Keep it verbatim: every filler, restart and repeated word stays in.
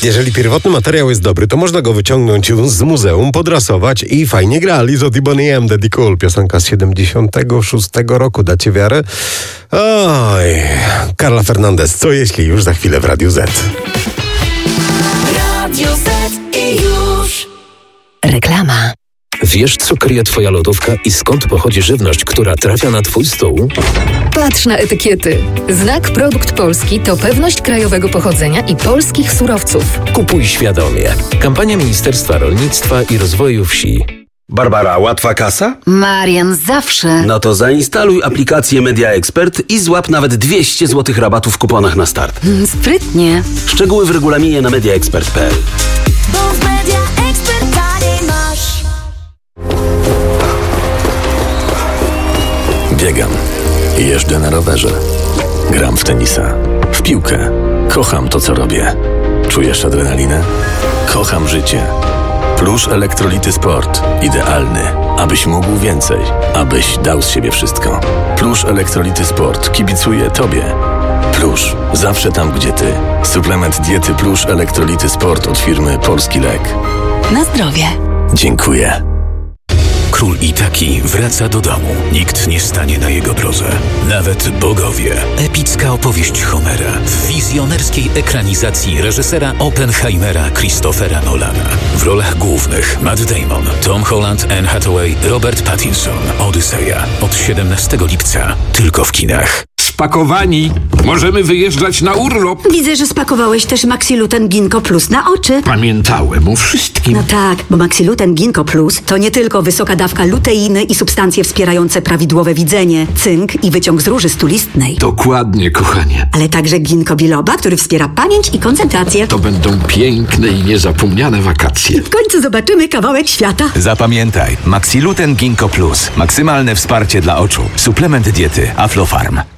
Jeżeli pierwotny materiał jest dobry, to można go wyciągnąć z muzeum, podrasować i fajnie gra. Liz od Bonnie M. Daddy Cool, piosenka z siedemdziesiątego szóstego roku, dacie wiarę? Oj, Carla Fernandez, co jeśli już za chwilę w Radiu Z. Radio Z i już. Reklama. Wiesz, co kryje twoja lodówka i skąd pochodzi żywność, która trafia na twój stół? Patrz na etykiety. Znak Produkt Polski to pewność krajowego pochodzenia i polskich surowców. Kupuj świadomie. Kampania Ministerstwa Rolnictwa i Rozwoju Wsi. Barbara, łatwa kasa? Marian, zawsze. No to zainstaluj aplikację Media Expert i złap nawet dwieście złotych rabatu w kuponach na start. Mm, sprytnie. Szczegóły w regulaminie na media expert kropka p l. Bo w Media Expert taniej masz. Biegam. Jeżdżę na rowerze. Gram w tenisa. W piłkę. Kocham to, co robię. Czujesz adrenalinę? Kocham życie. Plusz Elektrolity Sport. Idealny. Abyś mógł więcej. Abyś dał z siebie wszystko. Plusz Elektrolity Sport. Kibicuję Tobie. Plusz. Zawsze tam, gdzie Ty. Suplement diety Plusz Elektrolity Sport od firmy Polski Lek. Na zdrowie. Dziękuję. Król Itaki wraca do domu. Nikt nie stanie na jego drodze. Nawet bogowie. Epicka opowieść Homera w wizjonerskiej ekranizacji reżysera Oppenheimera Christophera Nolana. W rolach głównych Matt Damon, Tom Holland, Anne Hathaway, Robert Pattinson. Odyseja. Od siedemnastego lipca. Tylko w kinach. Spakowani. Możemy wyjeżdżać na urlop. Widzę, że spakowałeś też Maxiluten Ginkgo Plus na oczy. Pamiętałem o wszystkim. No tak, bo Maxiluten Ginkgo Plus to nie tylko wysoka dawka luteiny i substancje wspierające prawidłowe widzenie, cynk i wyciąg z róży stulistnej. Dokładnie, kochanie. Ale także ginkgo biloba, który wspiera pamięć i koncentrację. To będą piękne i niezapomniane wakacje. W końcu zobaczymy kawałek świata. Zapamiętaj, Maxiluten Ginkgo Plus. Maksymalne wsparcie dla oczu. Suplement diety Aflofarm.